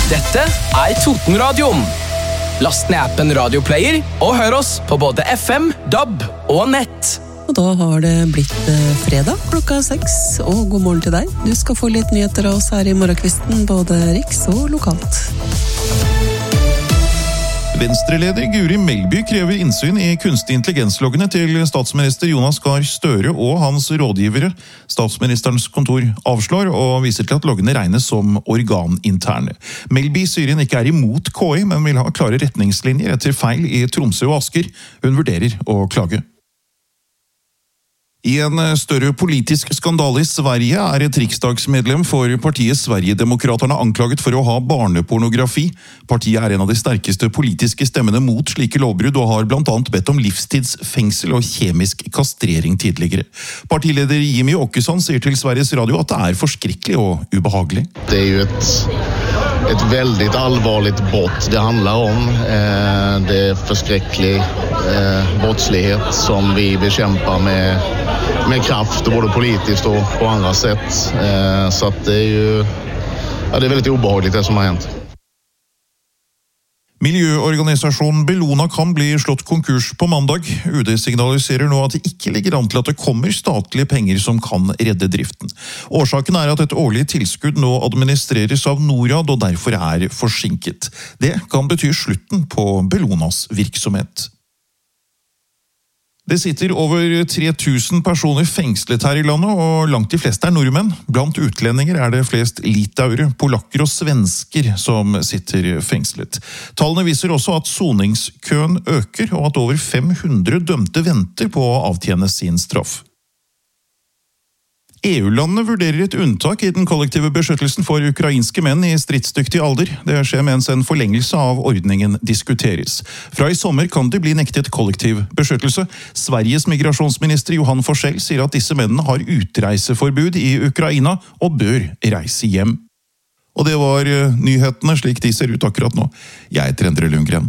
Dette Totenradioen. Last ned appen Radioplayer og hør oss på både FM, DAB og nett. Og da har det blitt fredag klokka 6, og god morgen til deg. Du skal få litt nyheter av oss her i morgenkvisten, både riks og lokalt. Venstre-leder Guri Melby krever innsyn i kunstig intelligensloggene til statsminister Jonas Gahr Støre og hans rådgivere. Statsministerens kontor avslår og viser til at loggene regnes som organinterne. Melby sier hun ikke imot KI, men vil ha klare retningslinjer etter feil i Tromsø og Asker. Hun vurderer å klage. I en større politisk skandale i Sverige et riksdagsmedlem for partiet Sverigedemokraterna anklaget for å ha barnepornografi. Partiet en av de sterkeste politiske stemmene mot slike lovbrudd og har blant annet bedt om livstidsfengsel og kjemisk kastrering tidligere. Partileder Jimmy Åkesson sier til Sveriges Radio at det forskrekkelig og ubehagelig. Det jo ett väldigt allvarligt brott det handlar om. Det förskräcklig brottslighet som vi bekämpar med kraft, både politiskt och på andra sätt. Så att det ju det väldigt obehagligt det som har hänt. Miljøorganisasjonen Bellona kan bli slått konkurs på mandag. UD signaliserer nå at det ikke ligger an til at det kommer statlige penger som kan redde driften. Årsaken at et årlig tilskudd nå administreres av Norad og derfor forsinket. Det kan bety slutten på Bellonas virksomhet. Det sitter over 3000 personer fengslet her i landet, og langt de fleste nordmenn. Blant utlendinger det flest litauere, polakker og svensker som sitter fengslet. Tallene viser også at soningskøen øker, og at over 500 dømte venter på å avtjene sin straff. EU-landene vurderer et unntak i den kollektive beskyttelsen for ukrainske menn i stridsdyktig alder. Det skjer mens en forlengelse av ordningen diskuteres. Fra i sommer kan de bli nektet kollektiv beskyttelse. Sveriges migrasjonsminister Johan Forsell sier at disse mennene har utreiseforbud i Ukraina og bør reise hjem. Og det var nyhetene slik de ser ut akkurat nå. Jeg heter Endre Lundgren.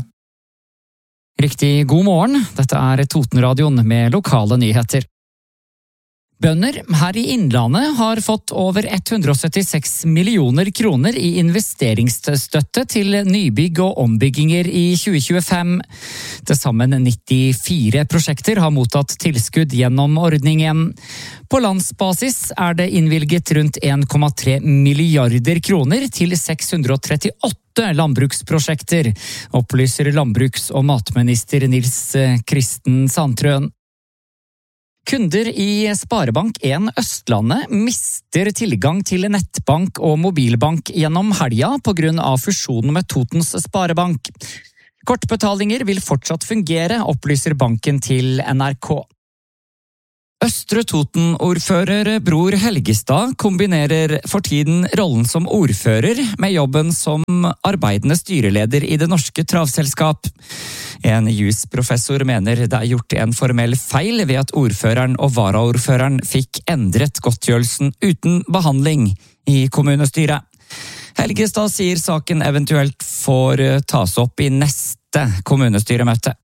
Riktig god morgen. Dette Totenradioen med lokale nyheter. Bønder her i Innlandet har fått over 176 millioner kroner i investeringsstøtte til nybygg og ombygginger i 2025. Til sammen 94 prosjekter har mottatt tilskudd gjennom ordningen. På landsbasis det innvilget rundt 1,3 milliarder kroner til 638 landbruksprosjekter, opplyser landbruks- og matminister Nils Kristen Sandtrøen. Kunder i Sparebank1 Østlandet mister tilgang til nettbank og mobilbank gjennom helga på grunn av fusjonen med Totens Sparebank. Kortbetalinger vil fortsatt fungere, opplyser banken til NRK. Østre Toten-ordfører Bror Helgestad kombinerer for tiden rollen som ordfører med jobben som arbeidende styreleder i Det Norske Travselskap. En jusprofessor mener det gjort en formell feil ved at ordføreren og varaordføreren fikk endret godtgjørelsen uten behandling i kommunestyret. Helgestad sier saken eventuelt får tas opp i neste kommunestyremøte.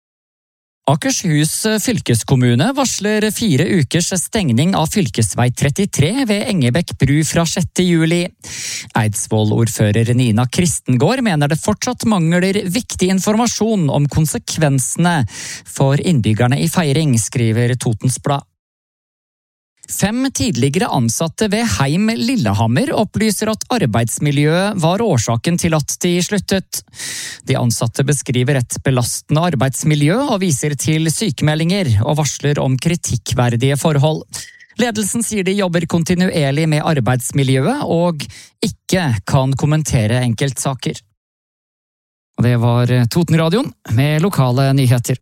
Akershus fylkeskommune varsler 4 ukers stengning av fylkesvei 33 ved Engebekk bru fra 6. juli. Eidsvoll-ordfører Nina Kristengård mener det fortsatt mangler viktig informasjon om konsekvensene for innbyggerne i Feiring, skriver Totens Blad. 5 tidligere ansatte ved Heim Lillehammer opplyser at arbeidsmiljøet var årsaken til at de sluttet. De ansatte beskriver et belastende arbeidsmiljø og viser til sykemeldinger og varsler om kritikkverdige forhold. Ledelsen sier de jobber kontinuerlig med arbeidsmiljøet og ikke kan kommentere enkeltsaker. Og det var Totenradioen med lokale nyheter.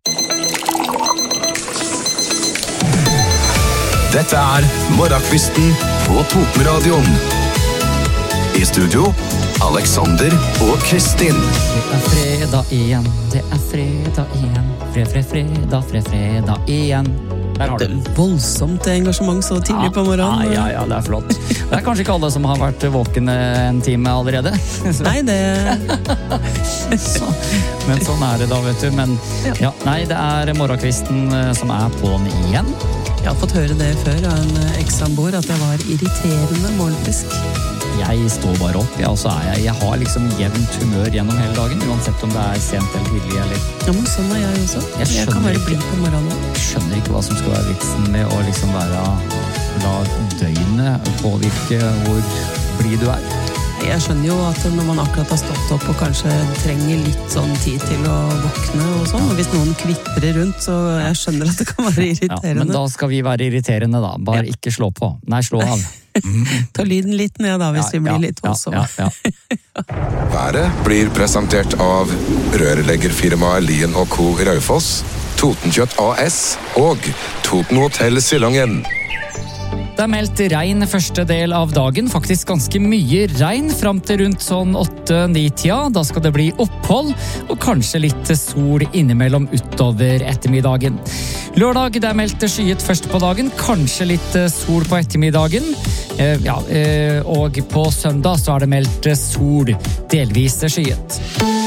Dette Morgenkvisten på Totenradioen. I studio, Alexander og Kristin. Det fredag igjen, det fredag igjen. Fredag igjen. Der har du den. Voldsomt engasjement så tidlig på morgenen. Ja, det flott. Det kanskje ikke alle som har vært våkne en time allerede. Nei, det... Men sånn det da, vet du. Men ja, nei, det morgenkvisten som på'n igjen. Jeg har fått høre det før av en ekssamboer, at det var irriterende morgenfisk. Jeg står bare opp, og så jeg har liksom jevnt humør gjennom hele dagen, uansett om det sent eller tidlig, eller... Ja, men sånn jeg også. Jeg kan være blid på morgenen. Jeg skjønner ikke hva som skal være vitsen med å liksom la døgnet påvirke hvor blid du Jeg skjønner jo at når man akkurat har stått opp og kanskje trenger litt sånn tid til å våkne og sånn, og hvis noen kvitrer rundt, så jeg skjønner at det kan være irriterende. Ja, men da skal vi være irriterende da, bare ikke slå på. Nei, slå av. Ta lyden litt ned da, hvis vi blir litt voldsomme. Været blir presentert av rørleggerfirmaet Lien & Co. i Raufoss, Totenkjøtt AS og Toten Hotel Silongen. Det meldt regn første del av dagen, faktisk ganske mye regn frem til rundt sånn 8-9-tida. Da skal det bli opphold, og kanskje litt sol innimellom utover ettermiddagen. Lørdag det meldt skyet først på dagen, kanskje litt sol på ettermiddagen. Og på søndag så det meldt sol, delvis skyet.